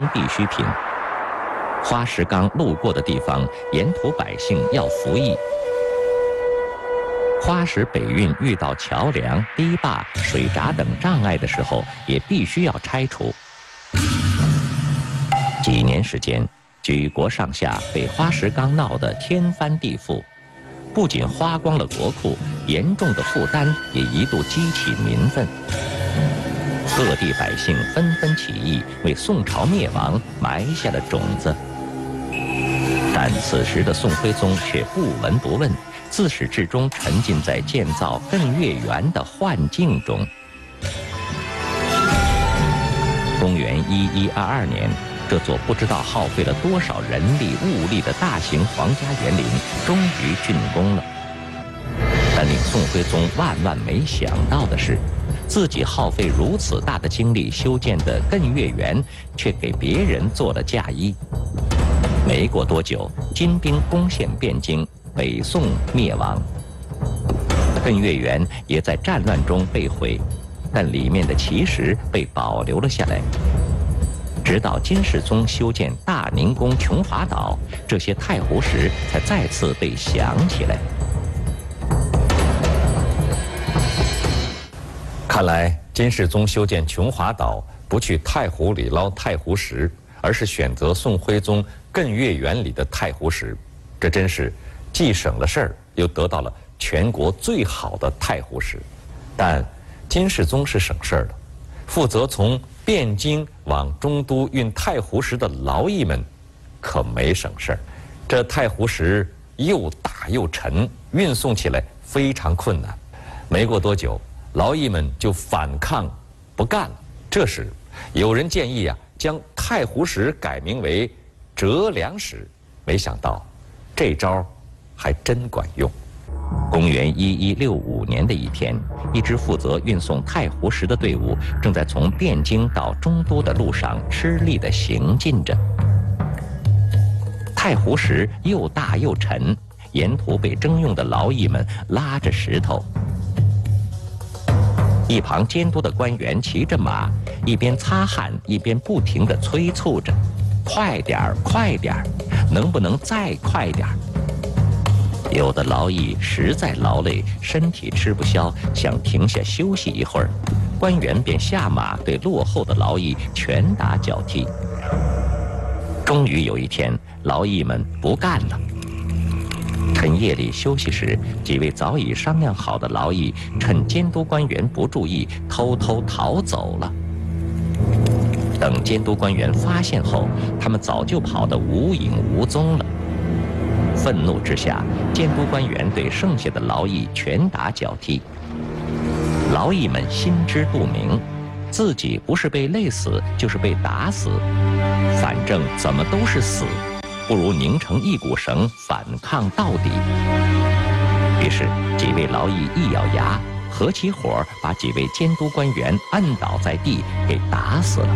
必需品。花石纲路过的地方，沿途百姓要服役。花石北运遇到桥梁、堤坝、水闸等障碍的时候，也必须要拆除。几年时间，举国上下被花石纲闹得天翻地覆，不仅花光了国库，严重的负担也一度激起民愤。各地百姓纷纷起义，为宋朝灭亡埋下了种子。但此时的宋徽宗却不闻不问，自始至终沉浸在建造艮岳园的幻境中。公元1122年，这座不知道耗费了多少人力物力的大型皇家园林终于竣工了。但令宋徽宗万万没想到的是，自己耗费如此大的精力修建的艮岳园，却给别人做了嫁衣。没过多久，金兵攻陷汴京，北宋灭亡。艮岳园也在战乱中被毁，但里面的奇石被保留了下来。直到金世宗修建大宁宫琼华岛，这些太湖石才再次被想起来。看来金世宗修建琼华岛不去太湖里捞太湖石，而是选择宋徽宗艮岳园里的太湖石，这真是既省了事儿，又得到了全国最好的太湖石。但金世宗是省事儿的，负责从汴京往中都运太湖石的劳役们可没省事儿。这太湖石又大又沉，运送起来非常困难。没过多久，劳役们就反抗不干了。这时有人建议将太湖石改名为折粮石，没想到这招还真管用。公元1165年的一天，一支负责运送太湖石的队伍正在从汴京到中都的路上吃力地行进着。太湖石又大又沉，沿途被征用的劳役们拉着石头。一旁监督的官员骑着马，一边擦汗一边不停地催促着：“快点儿，快点儿，能不能再快点儿？”有的劳役实在劳累，身体吃不消，想停下休息一会儿，官员便下马对落后的劳役拳打脚踢。终于有一天，劳役们不干了。趁夜里休息时，几位早已商量好的劳役趁监督官员不注意，偷偷逃走了。等监督官员发现后，他们早就跑得无影无踪了。愤怒之下，监督官员对剩下的劳役拳打脚踢。劳役们心知肚明，自己不是被累死，就是被打死，反正怎么都是死，不如拧成一股绳反抗到底。于是几位劳役一咬牙，合起伙把几位监督官员摁倒在地，给打死了。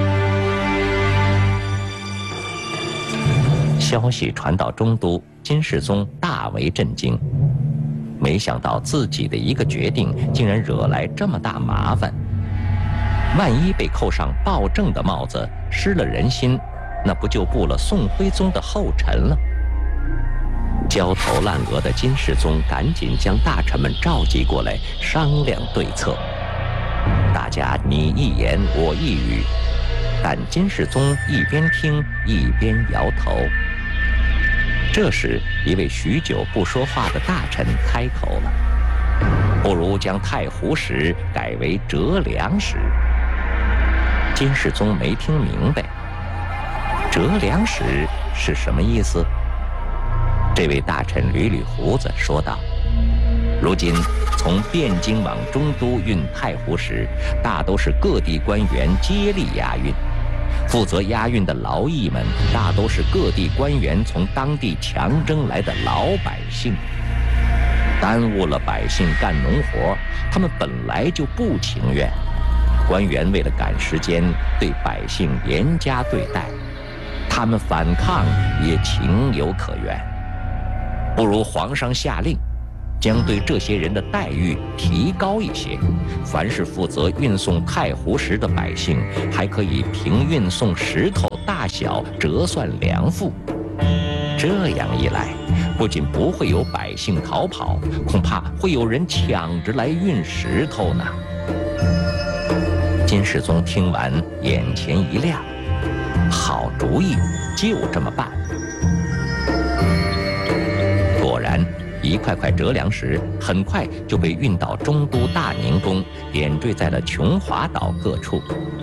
消息传到中都，金世宗大为震惊，没想到自己的一个决定竟然惹来这么大麻烦。万一被扣上暴政的帽子，失了人心，那不就步了宋徽宗的后尘了？焦头烂额的金世宗赶紧将大臣们召集过来商量对策。大家你一言我一语，但金世宗一边听一边摇头。这时，一位许久不说话的大臣开口了：“不如将太湖石改为折粮石。”金世宗没听明白，折粮石是什么意思？这位大臣捋捋胡子说道：“如今从汴京往中都运太湖石，大都是各地官员接力押运。负责押运的劳役们，大都是各地官员从当地强征来的老百姓，耽误了百姓干农活，他们本来就不情愿。官员为了赶时间，对百姓严加对待，他们反抗也情有可原。不如皇上下令， 将对这些人的待遇提高一些。凡是负责运送太湖石的百姓，还可以凭运送石头大小折算粮赋。这样一来，不仅不会有百姓逃跑，恐怕会有人抢着来运石头呢。金世宗听完，眼前一亮，好主意，就这么办。果然，一块块折粮石很快就被运到中都大宁宫，点缀在了琼华岛各处。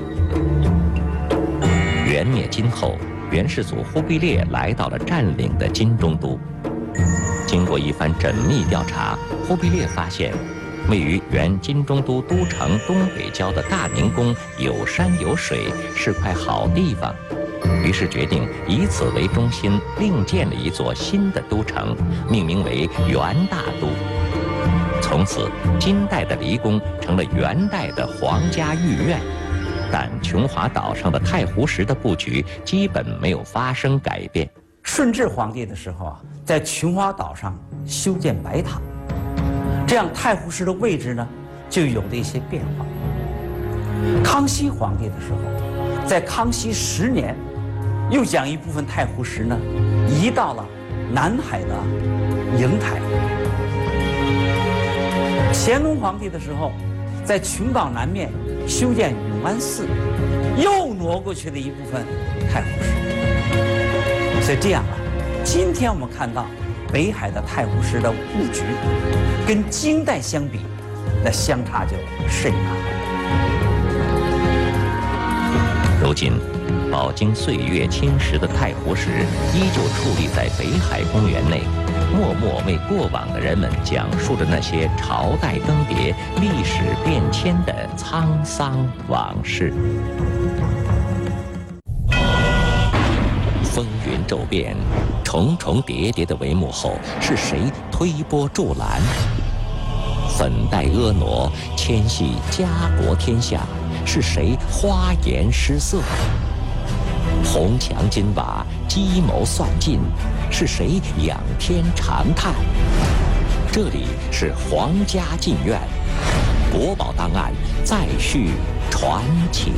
元灭金后，元世祖忽必烈来到了占领的金中都。经过一番缜密调查，忽必烈发现，位于原金中都都城东北郊的大宁宫有山有水，是块好地方。于是决定以此为中心，另建了一座新的都城，命名为元大都。从此，金代的离宫成了元代的皇家御苑。但琼华岛上的太湖石的布局基本没有发生改变。 顺治皇帝的时候啊，在琼华岛上修建白塔，这样太湖石的位置呢就有了一些变化。康熙皇帝的时候，在康熙10年，又将一部分太湖石呢移到了南海的瀛台。乾隆皇帝的时候，在琼岛南面修建永安寺，又挪过去了一部分太湖石。所以这样啊，今天我们看到北海的太湖石的布局，跟金代相比，那相差就甚大。 如今，饱经岁月侵蚀的太湖石依旧矗立在北海公园内，默默为过往的人们讲述着那些朝代更迭、历史变迁的沧桑往事。风云骤变，重重叠叠的帷幕后，是谁推波助澜？粉黛婀娜，牵系家国天下，是谁花颜失色？红墙金瓦，计谋算尽，是谁仰天长叹？这里是皇家禁苑，国宝档案再续传奇。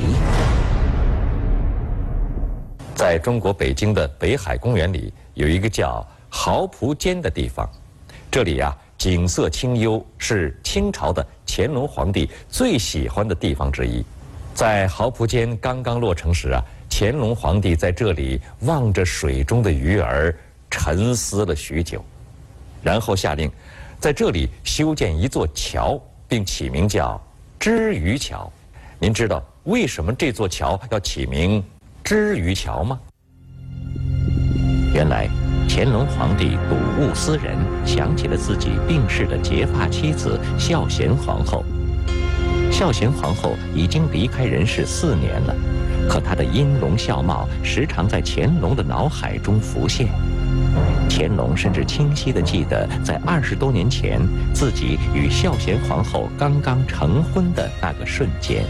在中国北京的北海公园里，有一个叫豪蒲间的地方。这里啊，景色清幽，是清朝的乾隆皇帝最喜欢的地方之一。在豪蒲间刚刚落成时啊，乾隆皇帝在这里望着水中的鱼儿，沉思了许久，然后下令在这里修建一座桥，并起名叫知鱼桥。您知道为什么这座桥要起名知鱼桥吗？ 原来，乾隆皇帝睹物思人，想起了自己病逝的结发妻子孝贤皇后。孝贤皇后已经离开人世4年了，可她的音容笑貌时常在乾隆的脑海中浮现。乾隆甚至清晰地记得，在20多年前，自己与孝贤皇后刚刚成婚的那个瞬间。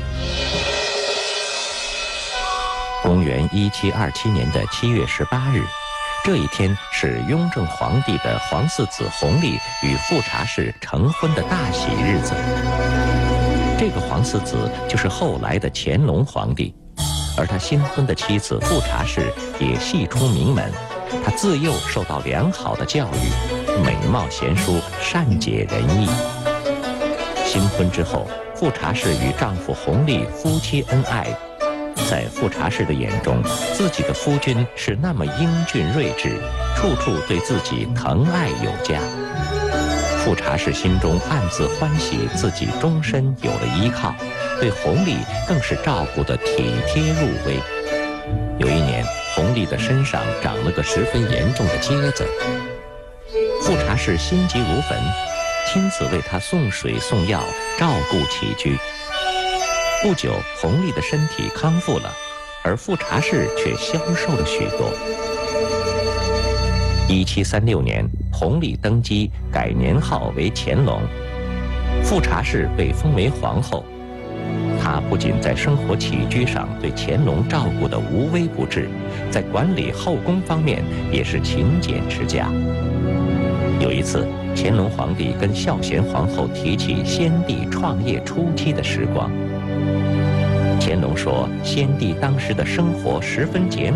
公元1727年的7月18日，这一天是雍正皇帝的皇四子弘历与富察氏成婚的大喜日子。这个皇四子就是后来的乾隆皇帝，而他新婚的妻子富察氏也系出名门，她自幼受到良好的教育，美貌贤淑，善解人意。新婚之后，富察氏与丈夫弘历夫妻恩爱。在富察氏的眼中，自己的夫君是那么英俊睿智，处处对自己疼爱有加。富察氏心中暗自欢喜，自己终身有了依靠，对弘历更是照顾得体贴入微。有一年，弘历的身上长了个十分严重的疖子，富察氏心急如焚，亲自为他送水送药，照顾起居。不久，弘历的身体康复了，而富察氏却消瘦了许多。1736年，弘历登基，改年号为乾隆，富察氏被封为皇后。她不仅在生活起居上对乾隆照顾得无微不至，在管理后宫方面也是勤俭持家。 有一次，乾隆皇帝跟孝贤皇后提起先帝创业初期的时光。乾隆说，先帝当时的生活十分简